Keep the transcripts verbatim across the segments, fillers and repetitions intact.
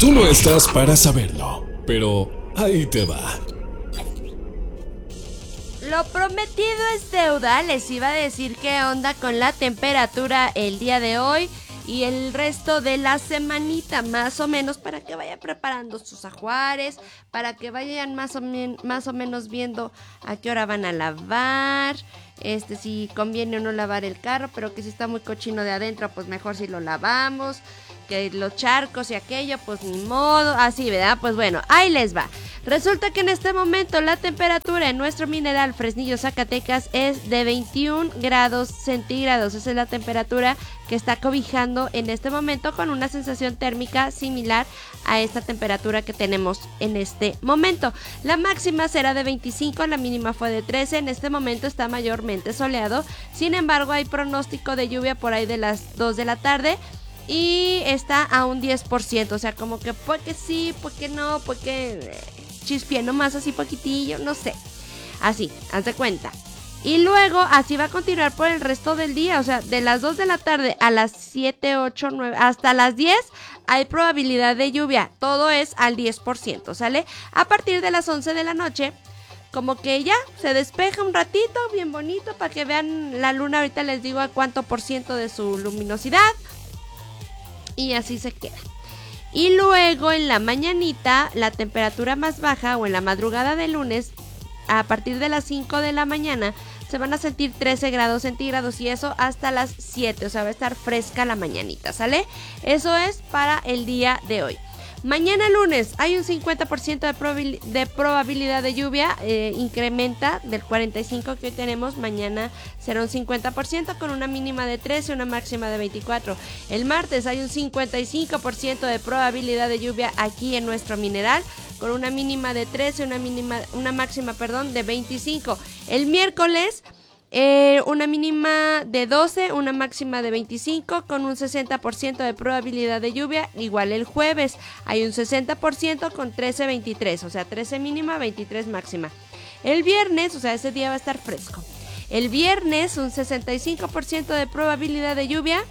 Tú no estás para saberlo, pero ahí te va. Lo prometido es deuda. Les iba a decir qué onda con la temperatura el día de hoy y el resto de la semanita, más o menos, para que vayan preparando sus ajuares, para que vayan más o, men- más o menos viendo a qué hora van a lavar, este si conviene o no lavar el carro, pero que si está muy cochino de adentro, pues mejor si lo lavamos, que los charcos y aquello, pues ni modo, así, ¿verdad? Pues bueno, ahí les va. Resulta que en este momento la temperatura en nuestro mineral Fresnillo, Zacatecas es de veintiún grados centígrados. Esa es la temperatura que está cobijando en este momento, con una sensación térmica similar a esta temperatura que tenemos en este momento. La máxima será de veinticinco, la mínima fue de trece. En este momento está mayormente soleado. Sin embargo, hay pronóstico de lluvia por ahí de las dos de la tarde. Y está a un diez por ciento, o sea, como que porque sí, porque no, porque chispie nomás así poquitillo, no sé. Así, haz de cuenta. Y luego así va a continuar por el resto del día, o sea, de las dos de la tarde a las siete, ocho, nueve, hasta las diez hay probabilidad de lluvia. Todo es al diez por ciento, ¿sale? A partir de las once de la noche, como que ya se despeja un ratito, bien bonito, para que vean la luna. Ahorita les digo a cuánto por ciento de su luminosidad. Y así se queda. Y luego en la mañanita, la temperatura más baja, o en la madrugada del lunes, a partir de las cinco de la mañana, se van a sentir trece grados centígrados, y eso hasta las siete, o sea, va a estar fresca la mañanita, ¿sale? Eso es para el día de hoy. Mañana lunes hay un cincuenta por ciento de, probabil- de probabilidad de lluvia, eh, incrementa del cuarenta y cinco por ciento que hoy tenemos. Mañana será un cincuenta por ciento con una mínima de trece, una máxima de veinticuatro. El martes hay un cincuenta y cinco por ciento de probabilidad de lluvia aquí en nuestro mineral, con una mínima de trece, una mínima, una máxima, perdón, de veinticinco. El miércoles Eh, una mínima de doce, una máxima de veinticinco, con un sesenta por ciento de probabilidad de lluvia. Igual el jueves hay un sesenta por ciento con trece, veintitrés, o sea, trece mínima, veintitrés máxima. El viernes, o sea, ese día va a estar fresco. El viernes un sesenta y cinco por ciento de probabilidad de lluvia,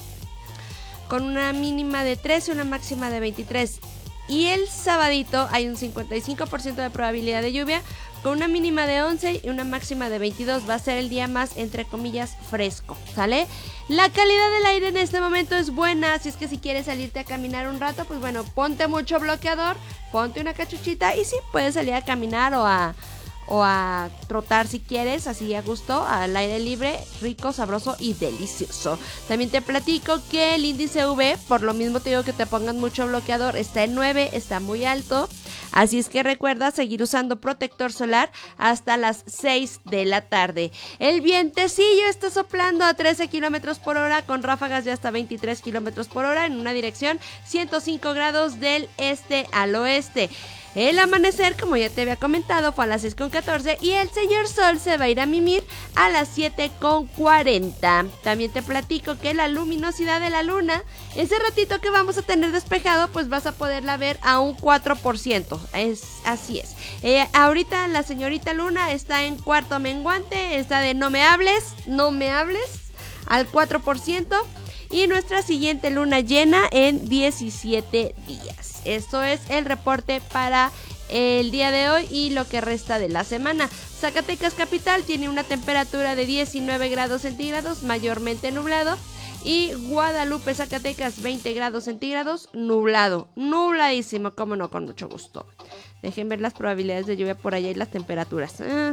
con una mínima de trece, una máxima de veintitrés. Y el sabadito hay un cincuenta y cinco por ciento de probabilidad de lluvia, con una mínima de once y una máxima de veintidós. Va a ser el día más, entre comillas, fresco, ¿sale? La calidad del aire en este momento es buena, así es que si quieres salirte a caminar un rato, pues bueno, ponte mucho bloqueador, ponte una cachuchita y sí, puedes salir a caminar o a... o a trotar si quieres, así a gusto, al aire libre, rico, sabroso y delicioso. También te platico que el índice U V, por lo mismo te digo que te pongan mucho bloqueador, está en nueve, está muy alto, así es que recuerda seguir usando protector solar hasta las seis de la tarde. El vientecillo está soplando a trece kilómetros por hora, con ráfagas de hasta veintitrés kilómetros por hora, en una dirección ciento cinco grados del este al oeste. El amanecer, como ya te había comentado, fue a las seis con catorce y el señor sol se va a ir a mimir a las siete con cuarenta. También te platico que la luminosidad de la luna, ese ratito que vamos a tener despejado, pues vas a poderla ver a un cuatro por ciento. Es, así es. Eh, ahorita la señorita luna está en cuarto menguante, está de no me hables, no me hables, al cuatro por ciento. Y nuestra siguiente luna llena en diecisiete días. Esto es el reporte para el día de hoy y lo que resta de la semana. Zacatecas capital tiene una temperatura de diecinueve grados centígrados, mayormente nublado. Y Guadalupe, Zacatecas, veinte grados centígrados, nublado, nubladísimo, como no, con mucho gusto. Dejen ver las probabilidades de lluvia por allá y las temperaturas. Ah,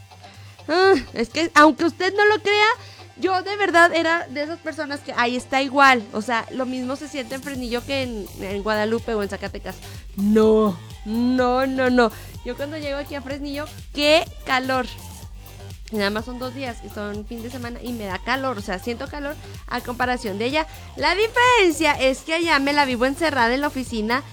ah, es que aunque usted no lo crea, yo de verdad era de esas personas que ahí está igual. O sea, lo mismo se siente en Fresnillo que en, en Guadalupe o en Zacatecas. No, no, no, no. Yo cuando llego aquí a Fresnillo, ¡qué calor! Nada más son dos días y son fin de semana y me da calor. O sea, siento calor a comparación de ella. La diferencia es que allá me la vivo encerrada en la oficina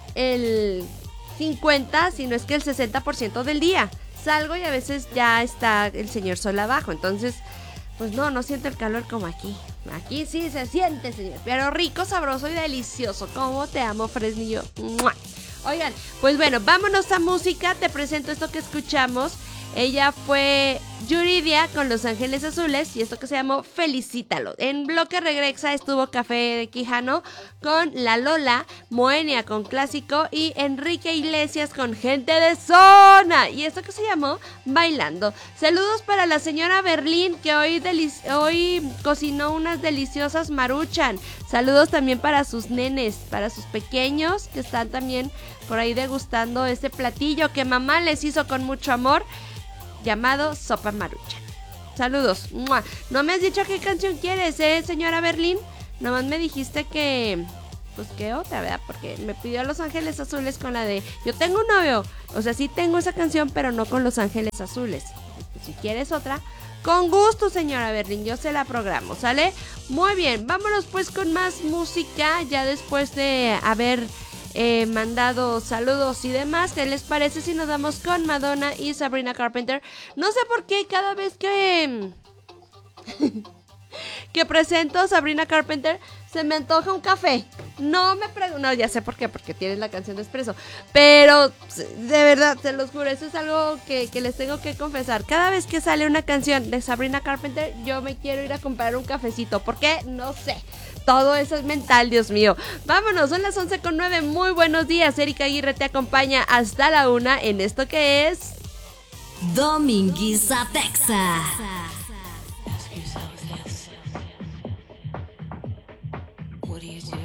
el cincuenta, si no es que el sesenta por ciento del día. Salgo y a veces ya está el señor sol abajo. Entonces... pues no, no siento el calor como aquí. Aquí sí se siente, señor. Pero rico, sabroso y delicioso. ¿Cómo te amo, Fresnillo? ¡Mua! Oigan, pues bueno, vámonos a música. Te presento esto que escuchamos. Ella fue Yuridia con Los Ángeles Azules y esto que se llamó Felicítalo. En bloque regresa estuvo Café de Quijano con La Lola, Moenia con Clásico y Enrique Iglesias con Gente de Zona y esto que se llamó Bailando. Saludos para la señora Berlín que hoy, delic- hoy cocinó unas deliciosas maruchan. Saludos también para sus nenes, para sus pequeños que están también por ahí degustando este platillo que mamá les hizo con mucho amor, llamado Sopa Maruchan. Saludos. ¡Mua! No me has dicho qué canción quieres, ¿eh, señora Berlín? Nomás me dijiste que... Pues qué otra, ¿verdad? Porque me pidió Los Ángeles Azules con la de Yo tengo un novio. O sea, sí tengo esa canción, pero no con Los Ángeles Azules. Si quieres otra, con gusto, señora Berlín, yo se la programo, ¿sale? Muy bien, vámonos pues con más música. Ya después de haber... Eh, mandado saludos y demás. ¿Qué les parece si nos damos con Madonna y Sabrina Carpenter? No sé por qué cada vez que que presento a Sabrina Carpenter se me antoja un café. No me pregunto, no, ya sé por qué, porque tienes la canción de Espresso. Pero de verdad, se los juro, eso es algo que, que les tengo que confesar. Cada vez que sale una canción de Sabrina Carpenter, yo me quiero ir a comprar un cafecito. ¿Por qué? No sé. Todo eso es mental, Dios mío. Vámonos, son las once con nueve. Muy buenos días. Erika Aguirre te acompaña hasta la una en esto que es Dominguiza Texa. What do you do?